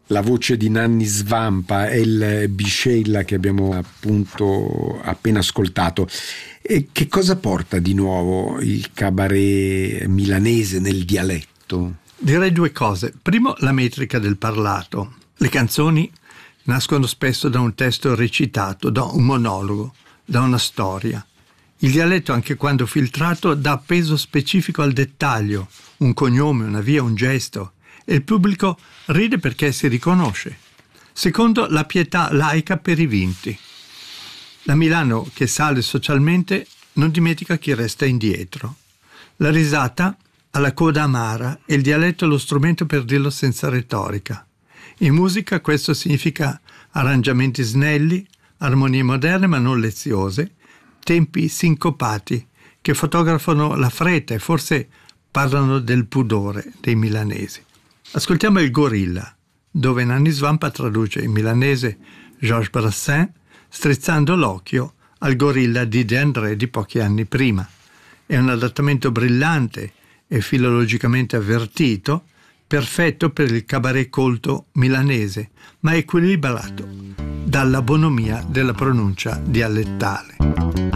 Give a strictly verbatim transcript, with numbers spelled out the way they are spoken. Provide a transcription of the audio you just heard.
La voce di Nanni Svampa e il Bisceglia che abbiamo appunto appena ascoltato. E che cosa porta di nuovo il cabaret milanese nel dialetto? Direi due cose. Primo, la metrica del parlato. Le canzoni nascono spesso da un testo recitato, da un monologo, da una storia. Il dialetto, anche quando filtrato, dà peso specifico al dettaglio, un cognome, una via, un gesto, e il pubblico ride perché si riconosce. Secondo, la pietà laica per i vinti. La Milano che sale socialmente non dimentica chi resta indietro. La risata ha la coda amara e il dialetto è lo strumento per dirlo senza retorica. In musica questo significa arrangiamenti snelli, armonie moderne ma non leziose, tempi sincopati che fotografano la fretta e forse parlano del pudore dei milanesi. Ascoltiamo il Gorilla, dove Nanni Svampa traduce in milanese Georges Brassens, strizzando l'occhio al gorilla di De André di pochi anni prima. È un adattamento brillante e filologicamente avvertito, perfetto per il cabaret colto milanese, ma equilibrato dalla bonomia della pronuncia dialettale.